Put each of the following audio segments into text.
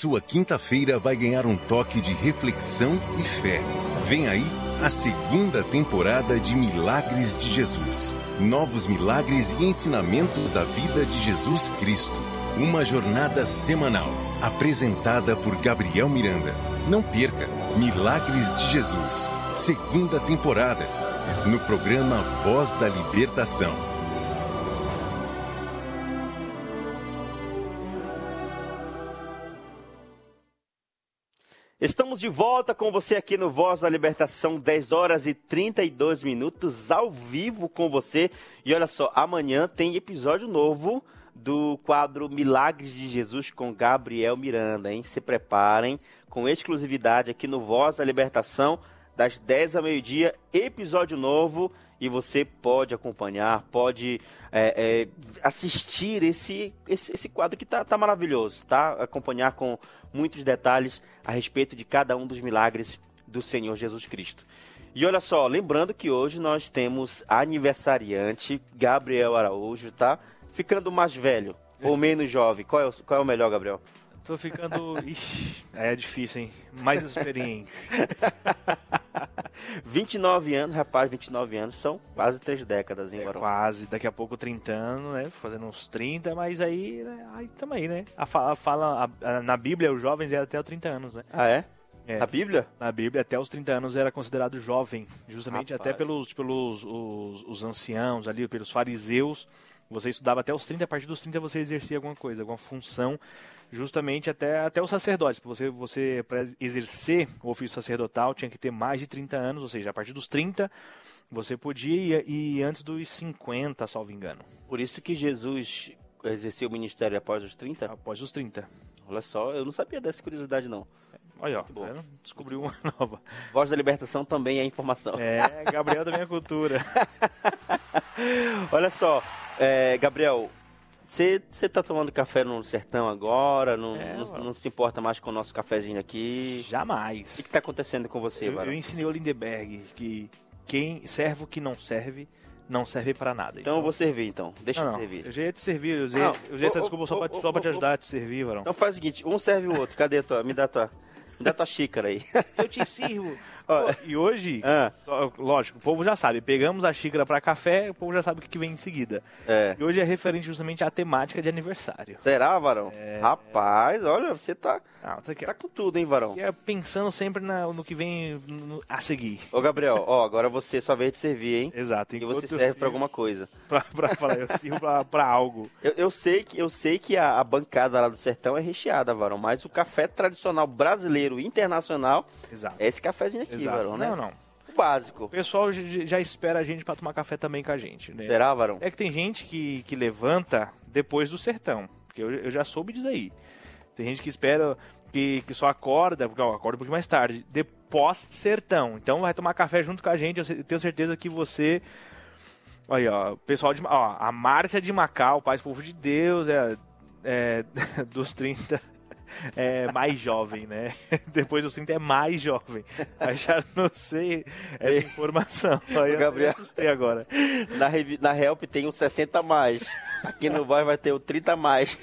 sua quinta-feira vai ganhar um toque de reflexão e fé. Vem aí a segunda temporada de Milagres de Jesus. Novos milagres e ensinamentos da vida de Jesus Cristo. Uma jornada semanal, apresentada por Gabriel Miranda. Não perca Milagres de Jesus, segunda temporada, no programa Voz da Libertação. Estamos de volta com você aqui no Voz da Libertação, 10 horas e 32 minutos, ao vivo com você. E olha só, amanhã tem episódio novo do quadro Milagres de Jesus com Gabriel Miranda, hein? Se preparem, com exclusividade aqui no Voz da Libertação, das 10 ao meio-dia, episódio novo. E você pode acompanhar, pode assistir esse quadro que tá maravilhoso, tá? Acompanhar com muitos detalhes a respeito de cada um dos milagres do Senhor Jesus Cristo. E olha só, lembrando que hoje nós temos aniversariante Gabriel Araújo, tá? Ficando mais velho ou menos jovem, qual é o melhor, Gabriel? Tô ficando... Ixi, é difícil, hein? Mais experiente. 29 anos, rapaz, 29 anos, são quase 3 décadas, hein, Varão? Quase, daqui a pouco 30 anos, né? Fazendo uns 30, mas aí, né? Aí tamo aí, né? Na Bíblia, os jovens eram até os 30 anos, né? Ah, é? É. Na Bíblia? Na Bíblia, até os 30 anos era considerado jovem, justamente Rapaz. até pelos os anciãos ali, pelos fariseus. Você estudava até os 30, a partir dos 30 você exercia alguma coisa, alguma função, justamente até os sacerdotes. Você para exercer o ofício sacerdotal tinha que ter mais de 30 anos, ou seja, a partir dos 30 você podia ir antes dos 50, salvo engano. Por isso que Jesus exerceu o ministério após os 30? Após os 30. Olha só, eu não sabia dessa curiosidade, não. Olha, ó, tá, descobriu uma nova. Voz da Libertação também é informação. É, Gabriel também é cultura. Olha só, Gabriel, você tá tomando café no sertão agora? Não se importa mais com o nosso cafezinho aqui? Jamais. O que tá acontecendo com você, Eu ensinei o Lindeberg que servo que não serve para nada. Então eu vou servir, então. Deixa eu não, servir. Eu já ia te servir, eu usei essa desculpa só pra te ajudar a te servir, Varão. Então faz o seguinte, um serve o outro. Cadê a tua? Me dá a tua xícara aí. Eu te sirvo. E hoje, lógico, o povo já sabe. Pegamos a xícara para café, o povo já sabe o que vem em seguida. E hoje é referente justamente à temática de aniversário. Será, Varão? Rapaz, olha, você tá com tudo, hein, Varão? Pensando sempre no que vem a seguir. Ô, Gabriel, agora você é sua vez de servir, hein? Exato. E você serve para alguma coisa. Pra falar, eu sirvo pra algo. Eu sei que a bancada lá do sertão é recheada, Varão, mas o café tradicional brasileiro internacional é esse cafezinho aqui. Varão, né? Não. O básico. O pessoal já espera a gente pra tomar café também com a gente, né? Será, Varão? É que tem gente que levanta depois do sertão, porque eu já soube disso aí. Tem gente que espera, que só acorda, porque acorda um pouquinho mais tarde, depois sertão. Então vai tomar café junto com a gente, eu tenho certeza que você... Olha, ó, o pessoal a Márcia de Macau, Paz Povo de Deus, dos 30... É mais jovem, né? Depois dos 30 é mais jovem. Mas já não sei essa informação. Aí Gabriel, eu assustei agora. Na Help tem um 60 a mais. Aqui no Voz vai ter o 30 a mais.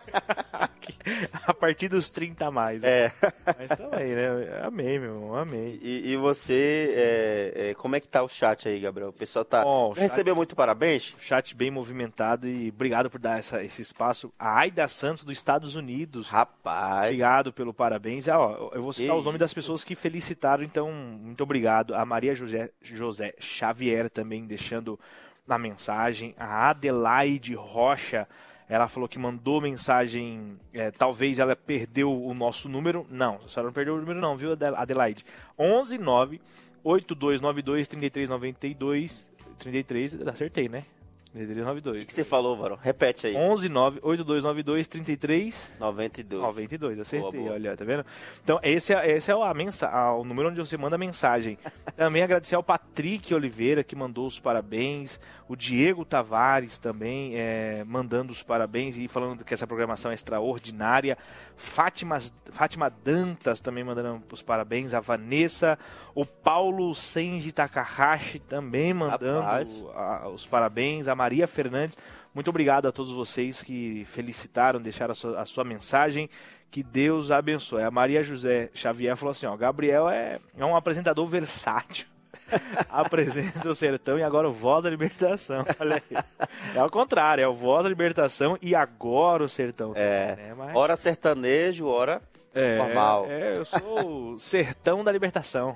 A partir dos 30 a mais. Mas também, né? Amei, meu irmão, amei. E você, como é que tá o chat aí, Gabriel? O pessoal recebeu muito parabéns? Chat bem movimentado e obrigado por dar esse espaço. A Aida Santos dos Estados Unidos. Rapaz. Obrigado pelo parabéns. Eu vou citar os nomes das pessoas que felicitaram, então muito obrigado. A Maria José Xavier também deixando na mensagem. A Adelaide Rocha, ela falou que mandou mensagem, talvez ela perdeu o nosso número. Não, a senhora não perdeu o número não, viu, Adelaide? 11 9 8292 3392 33, acertei, né? 3392. O que você falou, Varão? Repete aí. 11 9 8292 33 92, acertei, boa. Olha, tá vendo? Então, esse é o número onde você manda a mensagem. Também agradecer ao Patrick Oliveira, que mandou os parabéns, o Diego Tavares também mandando os parabéns e falando que essa programação é extraordinária. Fátima Dantas também mandando os parabéns, a Vanessa, o Paulo Senji Takahashi também mandando os parabéns, a Maria Fernandes. Muito obrigado a todos vocês que felicitaram, deixaram a sua mensagem. Que Deus abençoe. A Maria José Xavier falou assim, ó, Gabriel é um apresentador versátil. Apresenta o Sertão e agora o Voz da Libertação. Olha aí. É o contrário, é o Voz da Libertação e agora o Sertão. Né? Hora sertanejo, hora normal. Eu sou o Sertão da Libertação.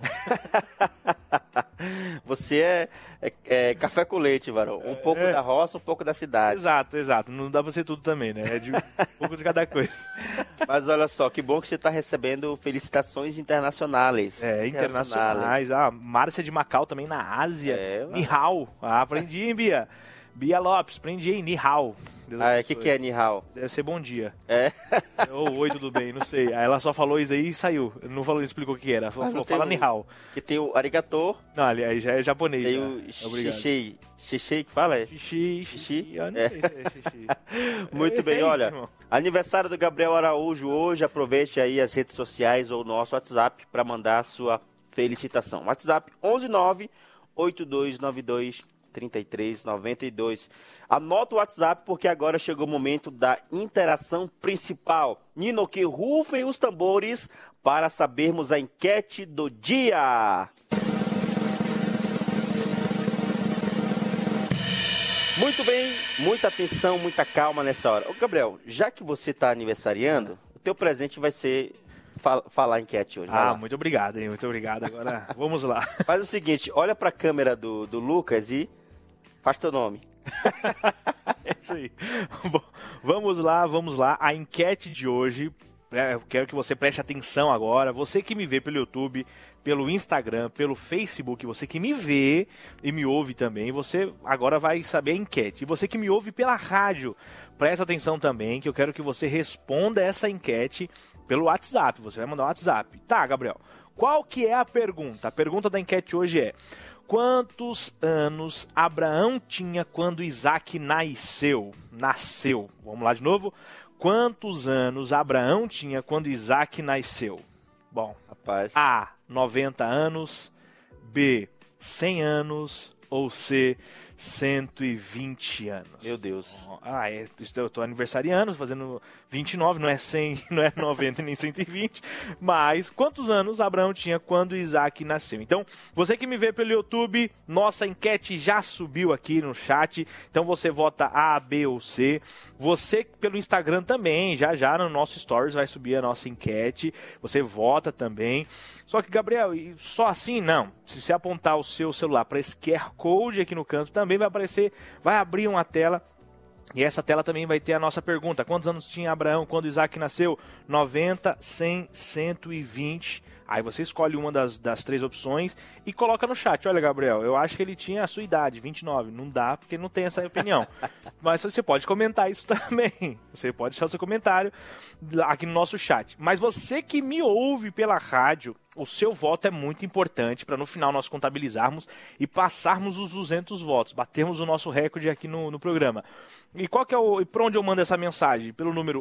Você é café com leite, Varão. Um pouco da roça, um pouco da cidade. Exato. Não dá pra ser tudo também, né? É de um pouco de cada coisa. Mas olha só, que bom que você está recebendo felicitações internacionais. Internacionais. A Márcia de Macau também na Ásia. Ni hao. Aprendi, hein, Bia? Bia Lopes, aprendi, hein? Ni hao. O que é Ni hao? Deve ser bom dia. Ou oi, tudo bem, não sei. Aí ela só falou isso aí e saiu. Não falou, explicou o que era. Ela falou, fala Ni hao. Que tem o arigato. Não, aí já é japonês. Tem o xixi. Xixi que fala? Xixi. Eu não sei se é xixi. Muito bem, olha. Isso, aniversário do Gabriel Araújo hoje. Aproveite aí as redes sociais ou o nosso WhatsApp para mandar a sua felicitação. WhatsApp 11982923392. Anota o WhatsApp porque agora chegou o momento da interação principal. Nino, que rufem os tambores para sabermos a enquete do dia. Muito bem, muita atenção, muita calma nessa hora. Ô, Gabriel, já que você está aniversariando, o teu presente vai ser falar a enquete hoje. Muito obrigado, hein? Muito obrigado. Agora, vamos lá. Faz o seguinte, olha para a câmera do Lucas e faz teu nome. É isso aí. Vamos lá. A enquete de hoje, eu quero que você preste atenção agora. Você que me vê pelo YouTube, pelo Instagram, pelo Facebook, você que me vê e me ouve também, você agora vai saber a enquete. E você que me ouve pela rádio, presta atenção também, que eu quero que você responda essa enquete pelo WhatsApp. Você vai mandar um WhatsApp. Tá, Gabriel, qual que é a pergunta? A pergunta da enquete hoje é: quantos anos Abraão tinha quando Isaac nasceu? Vamos lá de novo. Quantos anos Abraão tinha quando Isaac nasceu? Bom, rapaz. A, 90 anos. B, 100 anos. Ou C, 120 anos. Meu Deus. Eu tô aniversariando, fazendo 29, não é 100, não é 90 nem 120, mas quantos anos Abraão tinha quando Isaac nasceu? Então, você que me vê pelo YouTube, nossa enquete já subiu aqui no chat, então você vota A, B ou C. Você pelo Instagram também, já no nosso Stories vai subir a nossa enquete, você vota também. Só que, Gabriel, só assim não. Se você apontar o seu celular para esse QR Code aqui no canto, também vai aparecer, vai abrir uma tela. E essa tela também vai ter a nossa pergunta. Quantos anos tinha Abraão quando Isaac nasceu? 90, 100, 120. Aí você escolhe uma das três opções e coloca no chat. Olha, Gabriel, eu acho que ele tinha a sua idade, 29. Não dá, porque não tem essa opinião. Mas você pode comentar isso também. Você pode deixar o seu comentário aqui no nosso chat. Mas você que me ouve pela rádio, o seu voto é muito importante para no final nós contabilizarmos e passarmos os 200 votos, batermos o nosso recorde aqui no programa. E qual que é e para onde eu mando essa mensagem? Pelo número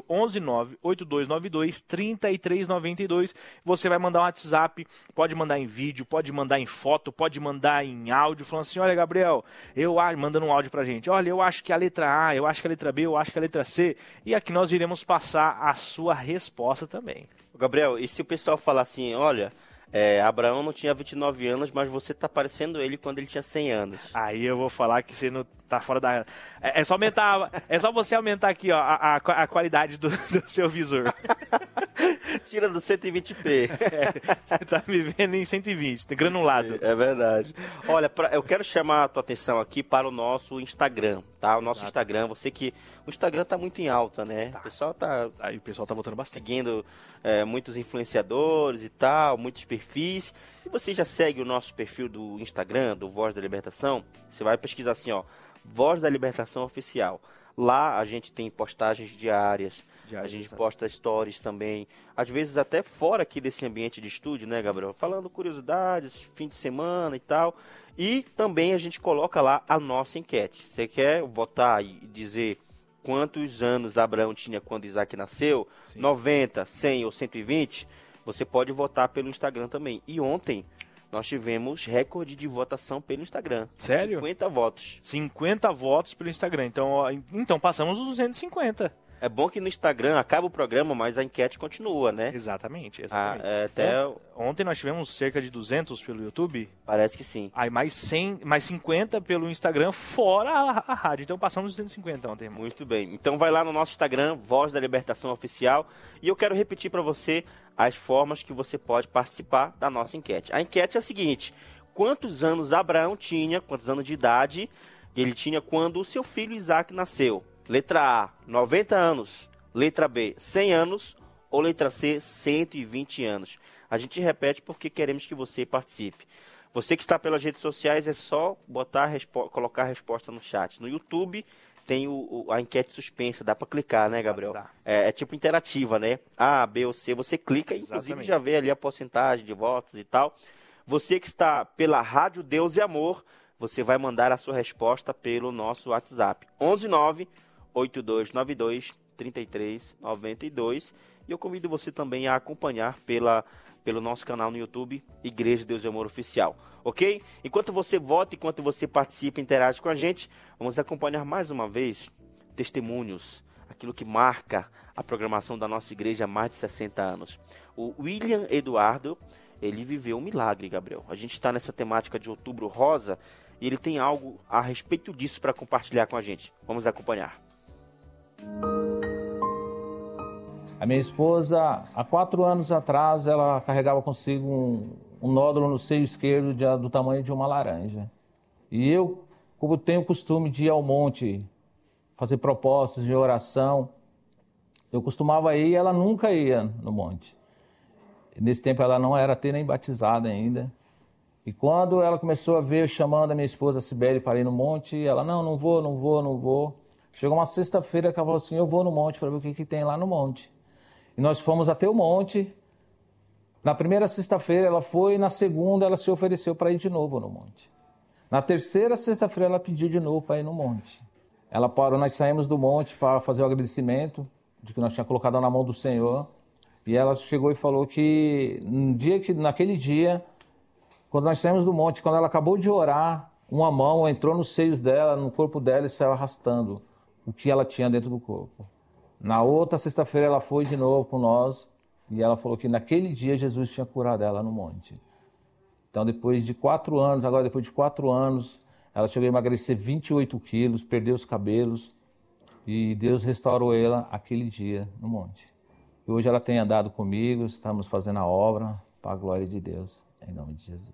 11982923392. Você vai mandar um WhatsApp, pode mandar em vídeo, pode mandar em foto, pode mandar em áudio, falando assim: olha, Gabriel, mandando um áudio pra gente. Olha, eu acho que a letra A, eu acho que a letra B, eu acho que a letra C. E aqui nós iremos passar a sua resposta também. Gabriel, e se o pessoal falar assim, olha, Abraão não tinha 29 anos, mas você tá parecendo ele quando ele tinha 100 anos. Aí eu vou falar que você não tá fora da... É só você aumentar aqui, ó, a qualidade do seu visor. Tira do 120p. Você tá me vendo em 120, granulado. É verdade. Olha, eu quero chamar a tua atenção aqui para o nosso Instagram, tá? O nosso Instagram, o Instagram tá muito em alta, né? Está. O pessoal tá votando bastante. Seguindo muitos influenciadores e tal, muitos perfis. Se você já segue o nosso perfil do Instagram, do Voz da Libertação, você vai pesquisar assim, ó, Voz da Libertação Oficial. Lá a gente tem postagens diárias, a gente posta stories também, às vezes até fora aqui desse ambiente de estúdio, né, Gabriel? Falando curiosidades, fim de semana e tal. E também a gente coloca lá a nossa enquete. Você quer votar e dizer quantos anos Abraão tinha quando Isaac nasceu? Sim. 90, 100 ou 120? Você pode votar pelo Instagram também. E ontem nós tivemos recorde de votação pelo Instagram. Sério? 50 votos. 50 votos pelo Instagram. Então passamos os 250. É bom que no Instagram acaba o programa, mas a enquete continua, né? Exatamente. Ontem nós tivemos cerca de 200 pelo YouTube. Parece que sim. Aí mais 50 pelo Instagram, fora a rádio. Então passamos os 250 ontem, irmão. Muito bem. Então vai lá no nosso Instagram, Voz da Libertação Oficial. E eu quero repetir para você as formas que você pode participar da nossa enquete. A enquete é a seguinte: quantos anos Abraão tinha, quantos anos de idade ele tinha quando o seu filho Isaac nasceu? Letra A, 90 anos. Letra B, 100 anos. Ou letra C, 120 anos. A gente repete porque queremos que você participe. Você que está pelas redes sociais, é só colocar a resposta no chat. No YouTube tem a enquete suspensa, dá para clicar, né, Gabriel? É tipo interativa, né? A, B ou C, você clica e inclusive já vê ali a porcentagem de votos e tal. Você que está pela Rádio Deus e Amor, você vai mandar a sua resposta pelo nosso WhatsApp. 11982923392. E eu convido você também a acompanhar pelo nosso canal no YouTube, Igreja Deus e Amor Oficial, ok? Enquanto você vota, enquanto você participa e interage com a gente, vamos acompanhar mais uma vez testemunhos, aquilo que marca a programação da nossa igreja há mais de 60 anos. O William Eduardo, ele viveu um milagre, Gabriel. A gente está nessa temática de Outubro Rosa e ele tem algo a respeito disso para compartilhar com a gente. Vamos acompanhar. A minha esposa, há 4 anos atrás, ela carregava consigo um nódulo no seio esquerdo do tamanho de uma laranja. E eu, como tenho o costume de ir ao monte, fazer propósitos de oração, eu costumava ir e ela nunca ia no monte. Nesse tempo ela não era até nem batizada ainda. E quando ela começou a ver chamando a minha esposa Sibeli para ir no monte, ela, não vou. Chegou uma sexta-feira que ela falou assim, eu vou no monte para ver o que tem lá no monte. E nós fomos até o monte. Na primeira sexta-feira ela foi, na segunda ela se ofereceu para ir de novo no monte. Na terceira sexta-feira ela pediu de novo para ir no monte. Ela parou, nós saímos do monte para fazer o agradecimento de que nós tínhamos colocado na mão do Senhor. E ela chegou e falou que naquele dia, quando nós saímos do monte, quando ela acabou de orar, uma mão entrou nos seios dela, no corpo dela e saiu arrastando o que ela tinha dentro do corpo. Na outra sexta-feira ela foi de novo com nós e ela falou que naquele dia Jesus tinha curado ela no monte. Então depois de 4 anos, ela chegou a emagrecer 28 quilos, perdeu os cabelos e Deus restaurou ela aquele dia no monte. E hoje ela tem andado comigo, estamos fazendo a obra para a glória de Deus, em nome de Jesus.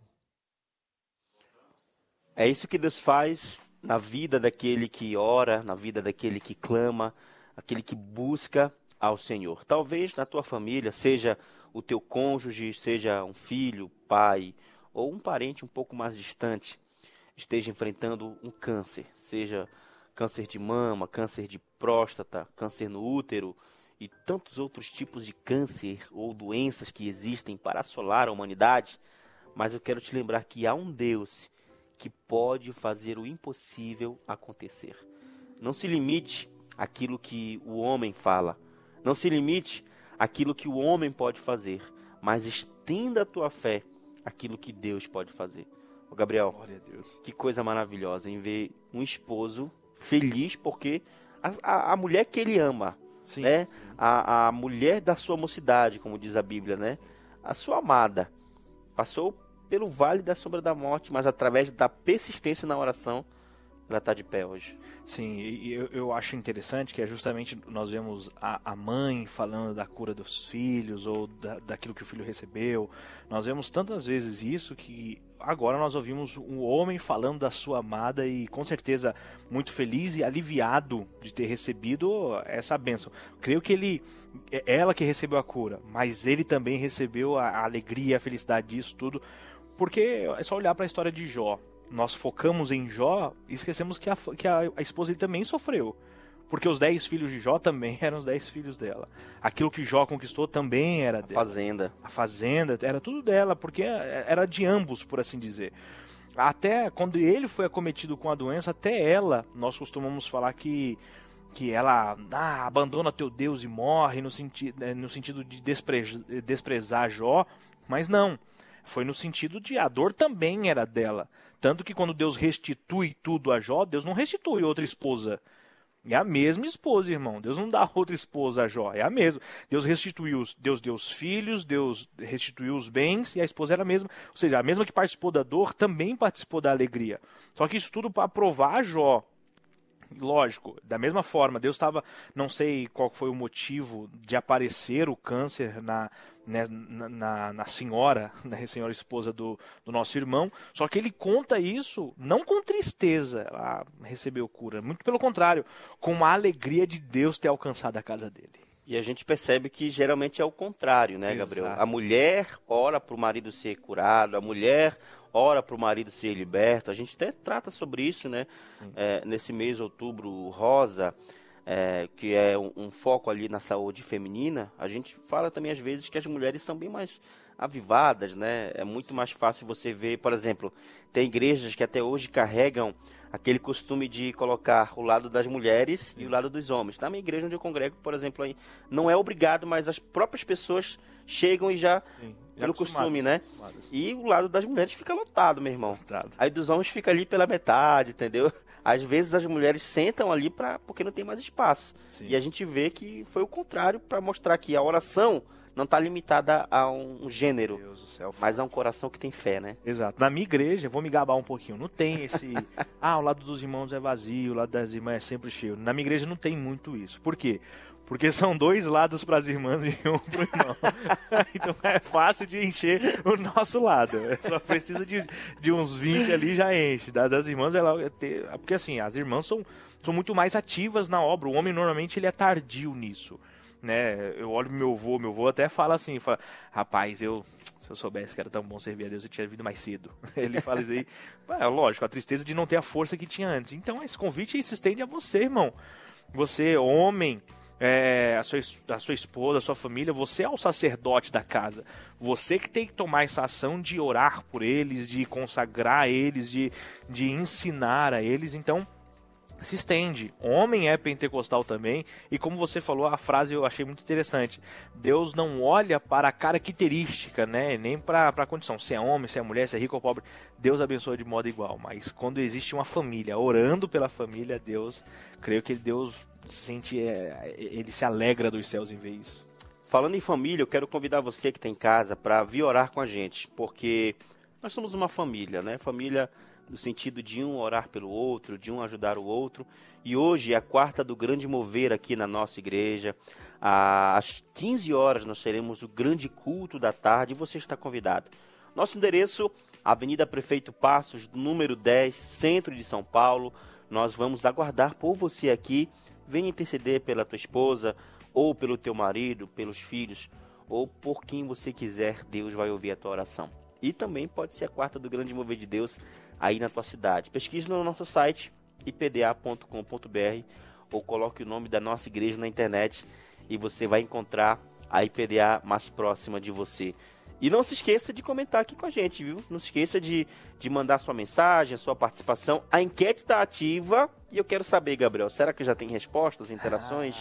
É isso que Deus faz na vida daquele que ora, na vida daquele que clama, aquele que busca ao Senhor. Talvez na tua família, seja o teu cônjuge, seja um filho, pai ou um parente um pouco mais distante, esteja enfrentando um câncer, seja câncer de mama, câncer de próstata, câncer no útero e tantos outros tipos de câncer ou doenças que existem para assolar a humanidade. Mas eu quero te lembrar que há um Deus que pode fazer o impossível acontecer. Não se limite àquilo que o homem fala. Não se limite àquilo que o homem pode fazer. Mas estenda a tua fé àquilo que Deus pode fazer. Ô Gabriel, glória a Deus, que coisa maravilhosa em ver um esposo feliz porque a mulher que ele ama, sim, né? A mulher da sua mocidade, como diz a Bíblia, né? A sua amada passou pelo vale da sombra da morte, mas através da persistência na oração, ela está de pé hoje. Sim, e eu acho interessante que é justamente nós vemos a mãe falando da cura dos filhos ou daquilo que o filho recebeu. Nós vemos tantas vezes isso que agora nós ouvimos um homem falando da sua amada e com certeza muito feliz e aliviado de ter recebido essa bênção. Creio que ela que recebeu a cura, mas ele também recebeu a alegria e a felicidade disso tudo, porque é só olhar para a história de Jó. Nós focamos em Jó e esquecemos que a esposa dele também sofreu. Porque os 10 filhos de Jó também eram os 10 filhos dela. Aquilo que Jó conquistou também era dela. A fazenda era tudo dela, porque era de ambos, por assim dizer. Até quando ele foi acometido com a doença, até ela, nós costumamos falar que ela abandona teu Deus e morre, no sentido de desprezar Jó, mas não. Foi no sentido de a dor também era dela. Tanto que quando Deus restitui tudo a Jó, Deus não restitui outra esposa. É a mesma esposa, irmão. Deus não dá outra esposa a Jó. É a mesma. Deus restituiu, Deus deu os filhos, Deus restituiu os bens e a esposa era a mesma. Ou seja, a mesma que participou da dor também participou da alegria. Só que isso tudo para provar a Jó. Lógico, da mesma forma, Deus estava, não sei qual foi o motivo de aparecer o câncer na senhora, na senhora esposa do nosso irmão, só que ele conta isso não com tristeza, ela recebeu cura, muito pelo contrário, com a alegria de Deus ter alcançado a casa dele. E a gente percebe que geralmente é o contrário, né, Gabriel? Exato. A mulher ora para o marido ser curado, a mulher ora para o marido ser liberto. A gente até trata sobre isso, né? Nesse mês de outubro rosa, que é um foco ali na saúde feminina. A gente fala também às vezes que as mulheres são bem mais avivadas, né? É muito mais fácil você ver, por exemplo, tem igrejas que até hoje carregam aquele costume de colocar o lado das mulheres e o lado dos homens. Na minha igreja onde eu congrego, por exemplo, aí, não é obrigado, mas as próprias pessoas chegam e já pelo costume, né? E o lado das mulheres fica lotado, meu irmão. Aí dos homens fica ali pela metade, entendeu? Às vezes as mulheres sentam ali porque não tem mais espaço. Sim. E a gente vê que foi o contrário para mostrar que a oração não está limitada a um gênero, Deus do céu, mas a um coração que tem fé, né? Exato. Na minha igreja, vou me gabar um pouquinho, não tem esse... o lado dos irmãos é vazio, o lado das irmãs é sempre cheio. Na minha igreja não tem muito isso. Por quê? Porque são 2 lados para as irmãs e um para o irmão. Então é fácil de encher o nosso lado. Só precisa de uns 20 ali já enche. Das irmãs, porque assim, as irmãs são muito mais ativas na obra. O homem normalmente ele é tardio nisso. Né? Eu olho pro meu avô até fala assim, rapaz, se eu soubesse que era tão bom servir a Deus, eu tinha vindo mais cedo. Ele fala isso aí, lógico, a tristeza de não ter a força que tinha antes. Então esse convite se estende a você, irmão. Você, homem, a sua esposa, a sua família, você é o sacerdote da casa. Você que tem que tomar essa ação de orar por eles, de consagrar eles, de ensinar a eles. Então se estende. Homem é pentecostal também, e como você falou, a frase eu achei muito interessante. Deus não olha para a característica, né? Nem para a condição, se é homem, se é mulher, se é rico ou pobre. Deus abençoa de modo igual, mas quando existe uma família, orando pela família, Deus, creio que Deus sente, ele se alegra dos céus em ver isso. Falando em família, eu quero convidar você que está em casa para vir orar com a gente, porque nós somos uma família, né? Família no sentido de um orar pelo outro, de um ajudar o outro. E hoje é a quarta do grande mover aqui na nossa igreja. Às 15 horas nós teremos o grande culto da tarde e você está convidado. Nosso endereço, Avenida Prefeito Passos, número 10, centro de São Paulo. Nós vamos aguardar por você aqui. Venha interceder pela tua esposa, ou pelo teu marido, pelos filhos, ou por quem você quiser, Deus vai ouvir a tua oração. E também pode ser a quarta do grande mover de Deus aí na tua cidade. Pesquise no nosso site, ipda.com.br, ou coloque o nome da nossa igreja na internet e você vai encontrar a IPDA mais próxima de você. E não se esqueça de comentar aqui com a gente, viu? Não se esqueça de mandar sua mensagem, a sua participação. A enquete está ativa e eu quero saber, Gabriel, será que já tem respostas, interações?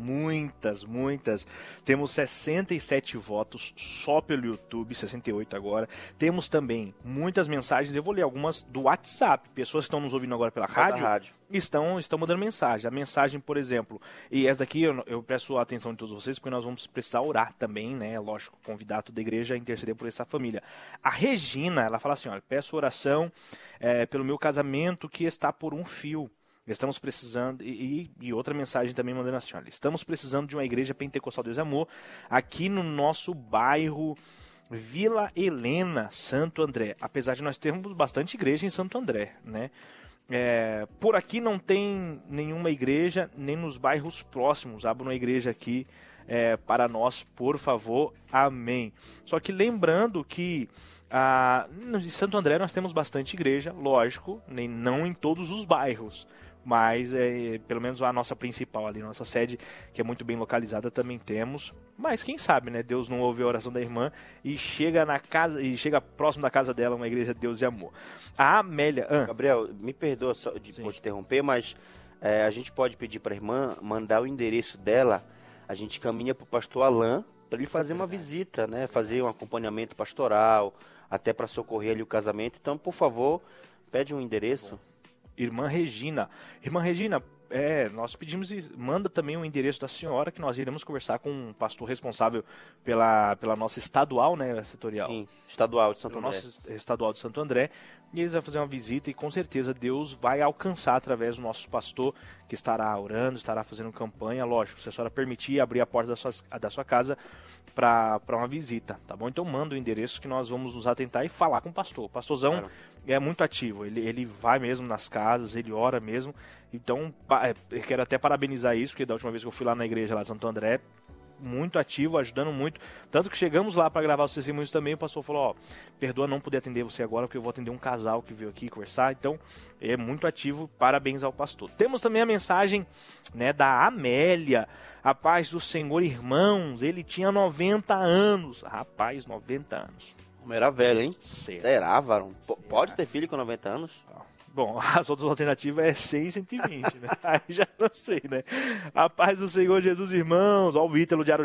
Muitas. Temos 67 votos só pelo YouTube, 68 agora. Temos também muitas mensagens, eu vou ler algumas do WhatsApp. Pessoas que estão nos ouvindo agora pela rádio. Estão mandando mensagem. A mensagem, por exemplo, e essa daqui eu peço a atenção de todos vocês, porque nós vamos precisar orar também, né? Lógico, convidar toda a igreja a interceder por essa família. A Regina, ela fala assim, olha, peço oração pelo meu casamento que está por um fio. Estamos precisando, e outra mensagem também mandando assim, olha, estamos precisando de uma igreja pentecostal Deus e Amor aqui no nosso bairro Vila Helena, Santo André. Apesar de nós termos bastante igreja em Santo André, né? Por aqui não tem nenhuma igreja, nem nos bairros próximos. Abra uma igreja aqui para nós, por favor. Amém. Só que lembrando que em Santo André nós temos bastante igreja, lógico, não em todos os bairros, mas pelo menos a nossa principal ali, nossa sede, que é muito bem localizada, também temos. Mas quem sabe, né? Deus não ouve a oração da irmã e chega na casa, e chega próximo da casa dela uma igreja de Deus e Amor. A Amélia... Gabriel, me perdoa só por te interromper, mas a gente pode pedir para a irmã mandar o endereço dela. A gente caminha para o pastor Alain, para ele fazer uma visita, né? Fazer um acompanhamento pastoral, até para socorrer ali o casamento. Então, por favor, pede um endereço. Irmã Regina, nós pedimos, manda também o endereço da senhora, que nós iremos conversar com o pastor responsável pela nossa estadual, né, setorial. Sim, estadual de Santo André. Nosso estadual de Santo André, e eles vão fazer uma visita e com certeza Deus vai alcançar através do nosso pastor, que estará orando, estará fazendo campanha, lógico, se a senhora permitir abrir a porta da sua casa para uma visita, tá bom? Então manda o endereço que nós vamos nos atentar e falar com o pastor. O pastorzão, claro, é muito ativo, ele vai mesmo nas casas, ele ora mesmo. Então, eu quero até parabenizar isso, porque da última vez que eu fui lá na igreja lá de Santo André, muito ativo, ajudando muito. Tanto que chegamos lá para gravar os testemunhos também, o pastor falou, perdoa não poder atender você agora, porque eu vou atender um casal que veio aqui conversar. Então, é muito ativo, parabéns ao pastor. Temos também a mensagem, né, da Amélia. A paz do Senhor, irmãos, ele tinha 90 anos. Rapaz, 90 anos. Como era velho, hein? Será, varão? Pode ter filho com 90 anos? Bom, as outras alternativas é 100 e 120, né? Aí já não sei, né? A paz do Senhor Jesus, irmãos. Ó, o Ítalo de